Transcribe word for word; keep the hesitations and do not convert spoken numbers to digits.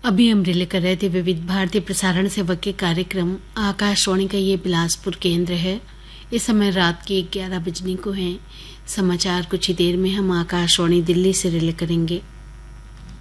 अभी हम रिले कर रहे थे विविध भारतीय प्रसारण सेवा के कार्यक्रम। आकाशवाणी का ये बिलासपुर केंद्र है। इस समय रात के ग्यारह बजने को हैं। समाचार कुछ ही देर में हम आकाशवाणी दिल्ली से रिले करेंगे।